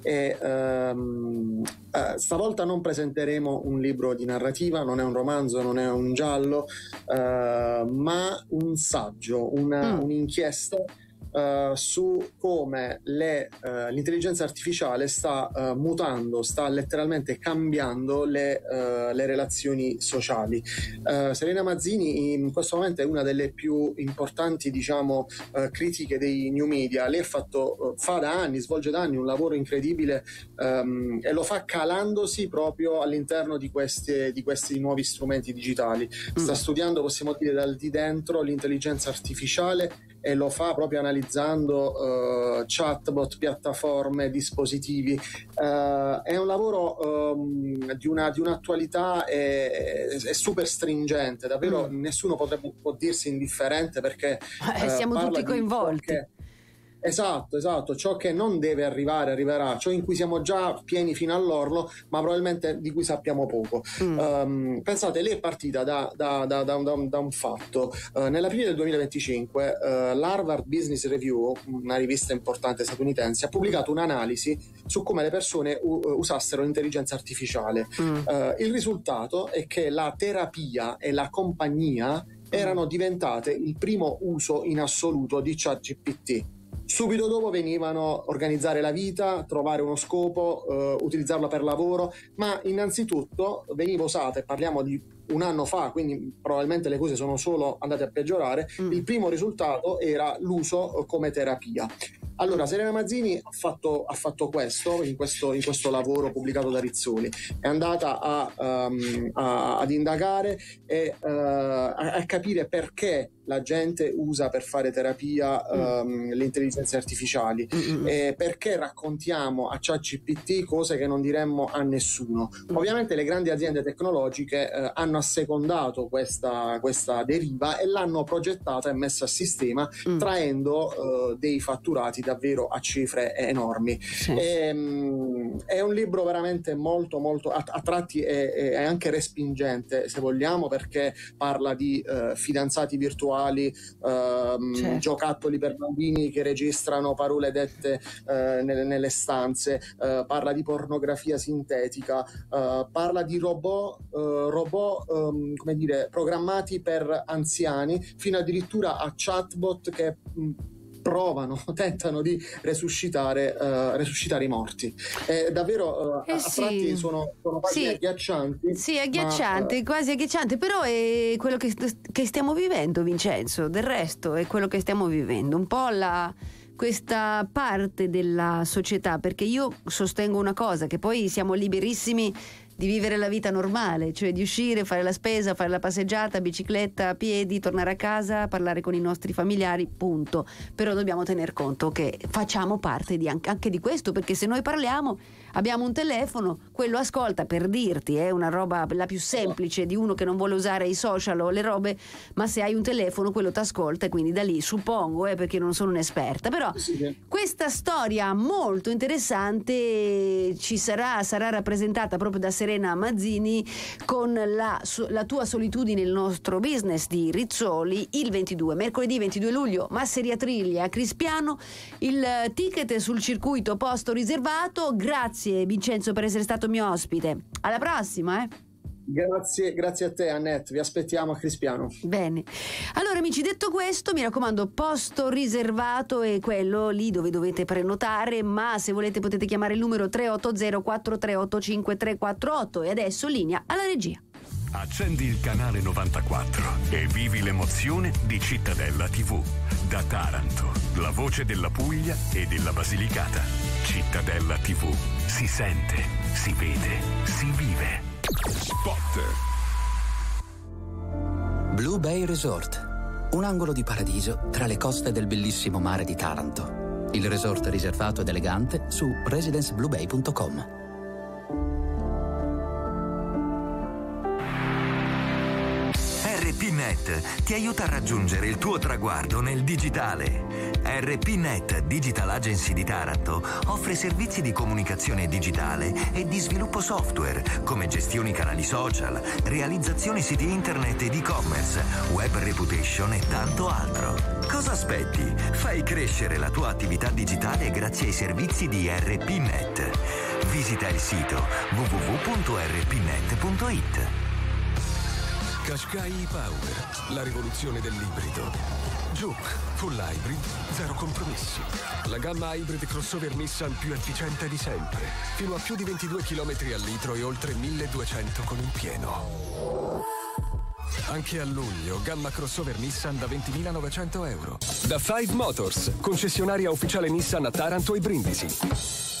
E stavolta non presenteremo un libro di narrativa, non è un romanzo, non è un giallo, ma un saggio, un'inchiesta su come l'intelligenza artificiale sta mutando, sta letteralmente cambiando le relazioni sociali. Serena Mazzini in questo momento è una delle più importanti, diciamo, critiche dei new media. Lei svolge da anni un lavoro incredibile, e lo fa calandosi proprio all'interno di questi nuovi strumenti digitali. Sta studiando, possiamo dire, dal di dentro l'intelligenza artificiale, e lo fa proprio analizzando chatbot, piattaforme, dispositivi. È un lavoro di un'attualità super stringente, davvero nessuno può dirsi indifferente, perché siamo tutti coinvolti. Esatto, ciò che non deve arrivare arriverà, ciò in cui siamo già pieni fino all'orlo, ma probabilmente di cui sappiamo poco. Pensate, lei è partita da un fatto. Nell'aprile del 2025 l'Harvard Business Review, una rivista importante statunitense, ha pubblicato un'analisi su come le persone usassero l'intelligenza artificiale. Il risultato è che la terapia e la compagnia erano diventate il primo uso in assoluto di ChatGPT. Subito dopo venivano organizzare la vita, trovare uno scopo, utilizzarla per lavoro, ma innanzitutto veniva usata, e parliamo di un anno fa, quindi probabilmente le cose sono solo andate a peggiorare. Il primo risultato era l'uso come terapia. Allora, Serena Mazzini ha fatto questo in questo lavoro pubblicato da Rizzoli. È andata ad indagare e a capire perché la gente usa per fare terapia le intelligenze artificiali, e perché raccontiamo a ChatGPT cose che non diremmo a nessuno. Ovviamente le grandi aziende tecnologiche hanno assecondato questa deriva e l'hanno progettata e messa a sistema, traendo dei fatturati davvero a cifre enormi. Sì. È un libro veramente molto molto a tratti è anche respingente, se vogliamo, perché parla di fidanzati virtuali, certo, giocattoli per bambini che registrano parole dette nelle stanze, parla di pornografia sintetica, parla di robot come dire, programmati per anziani, fino addirittura a chatbot che tentano di resuscitare i morti. Davvero a tratti sono quasi agghiaccianti. Sì, agghiacciante, quasi agghiacciante, però è quello che stiamo vivendo, Vincenzo. Del resto è quello che stiamo vivendo, un po' questa parte della società, perché io sostengo una cosa, che poi siamo liberissimi di vivere la vita normale, cioè di uscire, fare la spesa, fare la passeggiata, bicicletta, a piedi, tornare a casa, parlare con i nostri familiari, punto. Però dobbiamo tener conto che facciamo parte anche di questo, perché se noi parliamo, abbiamo un telefono, quello ascolta, per dirti, è una roba la più semplice di uno che non vuole usare i social o le robe, ma se hai un telefono quello ti ascolta, e quindi da lì suppongo, perché non sono un'esperta, però questa storia molto interessante sarà rappresentata proprio da Serena Mazzini con la tua solitudine, il nostro business di Rizzoli, il mercoledì 22 luglio, Masseria Triglia a Crispiano. Il ticket sul circuito posto riservato. Grazie Vincenzo per essere stato mio ospite, alla prossima. Grazie a te, Annette, vi aspettiamo a Crispiano. Bene, allora amici, detto questo, mi raccomando, posto riservato è quello lì dove dovete prenotare, ma se volete potete chiamare il numero 380 4385 348. E adesso linea alla regia. Accendi il canale 94 e vivi l'emozione di Cittadella TV. Da Taranto, la voce della Puglia e della Basilicata. Cittadella TV. Si sente, si vede, si vive. Spot. Blue Bay Resort, un angolo di paradiso tra le coste del bellissimo mare di Taranto. Il resort riservato ed elegante su residencebluebay.com. RPNet ti aiuta a raggiungere il tuo traguardo nel digitale. RPNet Digital Agency di Taranto offre servizi di comunicazione digitale e di sviluppo software, come gestioni canali social, realizzazione siti internet ed e-commerce, web reputation e tanto altro. Cosa aspetti? Fai crescere la tua attività digitale grazie ai servizi di RPNet. Visita il sito www.rpnet.it. Qashqai e-Power, la rivoluzione dell'ibrido. Juke, full hybrid, zero compromessi. La gamma hybrid crossover Nissan più efficiente di sempre. Fino a più di 22 km al litro e oltre 1200 con il pieno. Anche a luglio, gamma crossover Nissan da 20.900 euro. Da Five Motors, concessionaria ufficiale Nissan a Taranto e Brindisi.